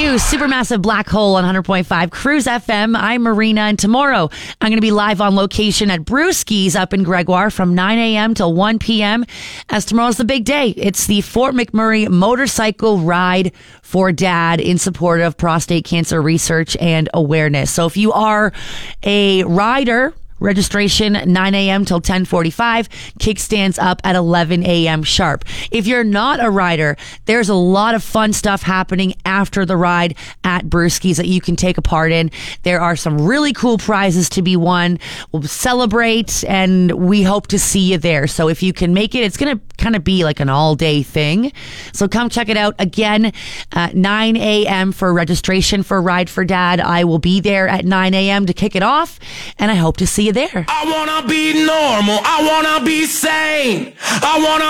you. Supermassive Black Hole on 100.5 Cruise FM. I'm Marina, and tomorrow I'm going to be live on location at Brewski's up in Gregoire from 9 a.m. till 1 p.m. as tomorrow's the big day. It's the Fort McMurray Motorcycle Ride for Dad in support of prostate cancer research and awareness. So if you are a rider, registration 9 a.m. till 10:45. Kickstands up at 11 a.m. sharp. If you're not a rider, there's a lot of fun stuff happening after the ride at Brewski's that you can take a part in. There are some really cool prizes to be won. We'll celebrate, and we hope to see you there. So if you can make it, it's going to kind of be like an all-day thing. So come check it out. Again, 9 a.m. for registration for Ride for Dad. I will be there at 9 a.m. to kick it off, and I hope to see you there. I wanna be normal. I wanna be sane. I wanna